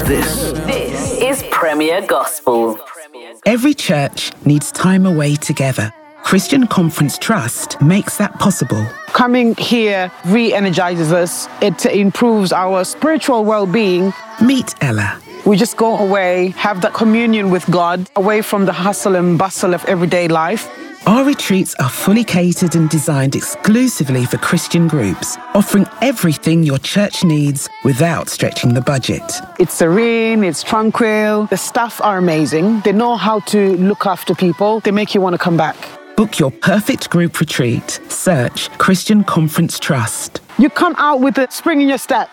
This is Premier Gospel. Every church needs time away together. Christian Conference Trust makes that possible. Coming here re-energizes us. It improves our spiritual well-being. Meet Ella. We just go away, have that communion with God, away from the hustle and bustle of everyday life. Our retreats are fully catered and designed exclusively for Christian groups, offering everything your church needs without stretching the budget. It's serene, it's tranquil. The staff are amazing. They know how to look after people. They make you want to come back. Book your perfect group retreat. Search Christian Conference Trust. You come out with a spring in your step.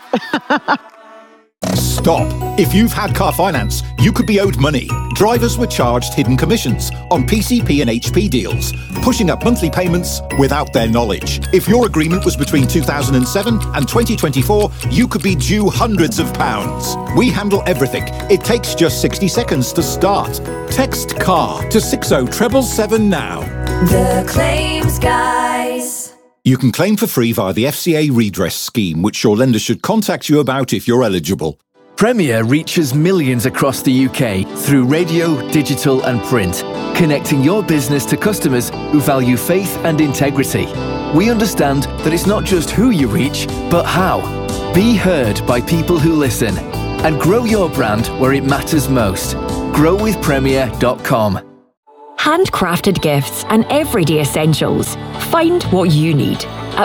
Stop. If you've had car finance, you could be owed money. Drivers were charged hidden commissions on PCP and HP deals, pushing up monthly payments without their knowledge. If your agreement was between 2007 and 2024, you could be due hundreds of pounds. We handle everything. It takes just 60 seconds to start. Text CAR to 60777 now. The Claims Guys. You can claim for free via the FCA redress scheme, which your lender should contact you about if you're eligible. Premier reaches millions across the UK through radio, digital and print, connecting your business to customers who value faith and integrity. We understand that it's not just who you reach, but how. Be heard by people who listen and grow your brand where it matters most. growwithpremier.com. Handcrafted gifts and everyday essentials. Find what you need at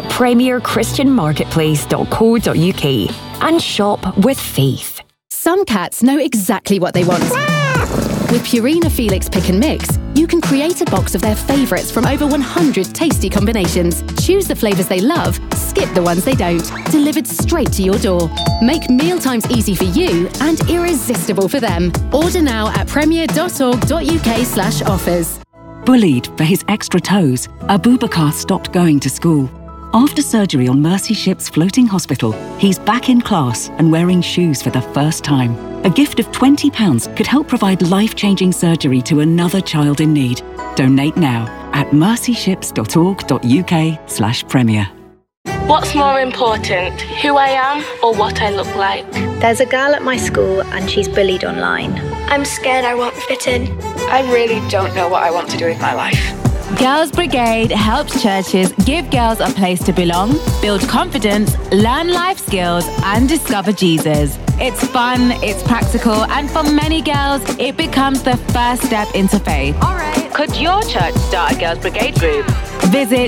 premierchristianmarketplace.co.uk and shop with faith. Some cats know exactly what they want. With Purina Felix Pick and Mix, you can create a box of their favourites from over 100 tasty combinations. Choose the flavours they love, skip the ones they don't. Delivered straight to your door. Make mealtimes easy for you and irresistible for them. Order now at premier.org.uk/offers. Bullied for his extra toes, Abubakar stopped going to school. After surgery on Mercy Ship's floating hospital, he's back in class and wearing shoes for the first time. A gift of £20 could help provide life-changing surgery to another child in need. Donate now at mercyships.org.uk/premier. What's more important, who I am or what I look like? There's a girl at my school and she's bullied online. I'm scared I won't fit in. I really don't know what I want to do with my life. Girls Brigade helps churches give girls a place to belong, build confidence, learn life skills, and discover Jesus. It's fun, it's practical, and for many girls, it becomes the first step into faith. All right. Could your church start a Girls Brigade group? Visit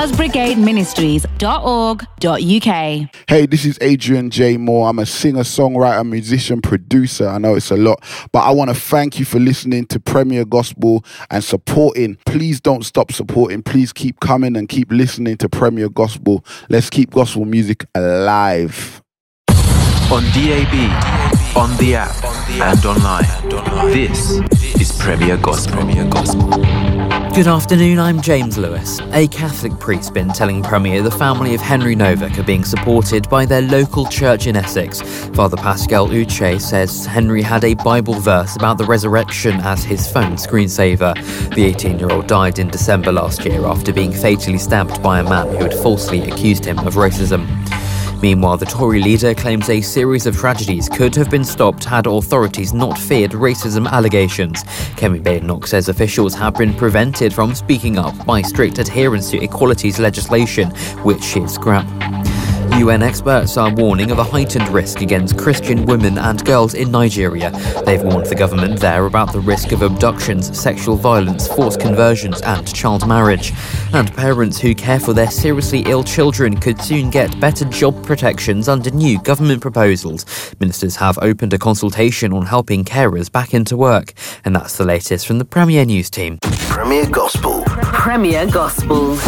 girlsbrigadeministries.org.uk. Hey, this is Adrian J. Moore. I'm a singer, songwriter, musician, producer. I know it's a lot, but I want to thank you for listening to Premier Gospel and supporting. Please don't stop supporting. Please keep coming and keep listening to Premier Gospel. Let's keep gospel music alive. On DAB, on the app, and online. This is Premier Gospel. Good afternoon, I'm James Lewis. A Catholic priest been telling Premier the family of Henry Novak are being supported by their local church in Essex. Father Pascal Uche says Henry had a Bible verse about the resurrection as his phone screensaver. The 18-year-old died in December last year after being fatally stabbed by a man who had falsely accused him of racism. Meanwhile, the Tory leader claims a series of tragedies could have been stopped had authorities not feared racism allegations. Kemi Badenoch says officials have been prevented from speaking up by strict adherence to equalities legislation, which should scrap. UN experts are warning of a heightened risk against Christian women and girls in Nigeria. They've warned the government there about the risk of abductions, sexual violence, forced conversions and child marriage. And parents who care for their seriously ill children could soon get better job protections under new government proposals. Ministers have opened a consultation on helping carers back into work. And that's the latest from the Premier News team. Premier Gospel. Premier Gospel.